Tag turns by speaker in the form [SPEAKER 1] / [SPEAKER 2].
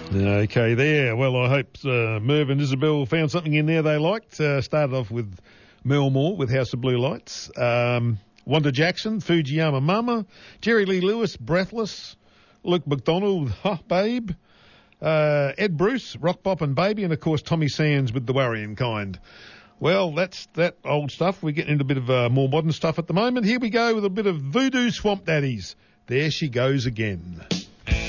[SPEAKER 1] Okay, there. Well, I hope Merv and Isabel found something in there they liked. Started off with Mel Moore with House of Blue Lights. Wanda Jackson, Fujiyama Mama. Jerry Lee Lewis, Breathless. Luke McDonald, Babe. Ed Bruce, Rock Bop and Baby. And, of course, Tommy Sands with The Worrying Kind. Well, that's that old stuff. We're getting into a bit of more modern stuff at the moment. Here we go with a bit of Voodoo Swamp Daddies. There she goes again.